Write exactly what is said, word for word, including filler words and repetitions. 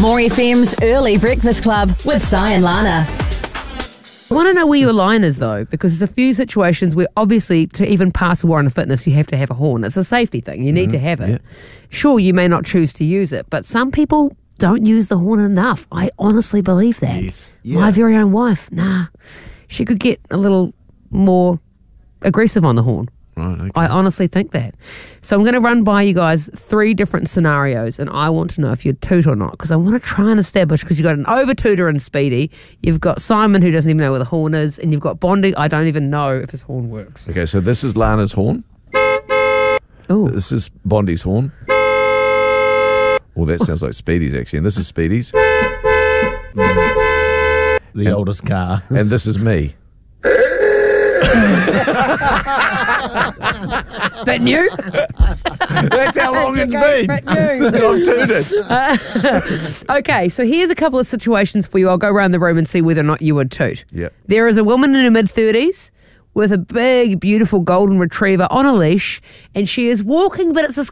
More F M's Early Breakfast Club with Si and Lana. I want to know where your line is, though, because there's a few situations where obviously to even pass a warrant of fitness, you have to have a horn. It's a safety thing. You need mm-hmm. to have it. Yeah. Sure, you may not choose to use it, but some people don't use the horn enough. I honestly believe that. Yes. Yeah. My very own wife, nah, she could get a little more aggressive on the horn. Right, okay. I honestly think that. So I'm going to run by you guys three different scenarios, and I want to know if you'd toot or not, because I want to try and establish, because you've got an over-tooter in Speedy, you've got Simon, who doesn't even know where the horn is, and you've got Bondi, I don't even know if his horn works. Okay, so this is Lana's horn. Ooh. This is Bondi's horn. Oh, that sounds like Speedy's, actually. And this is Speedy's. The and, oldest car. And this is me. Bit new? That's how long it's okay, been since I've tooted. Uh, okay, so here's a couple of situations for you. I'll go around the room and see whether or not you would toot. Yep. There is a woman in her mid-thirties with a big, beautiful golden retriever on a leash, and she is walking, but it's this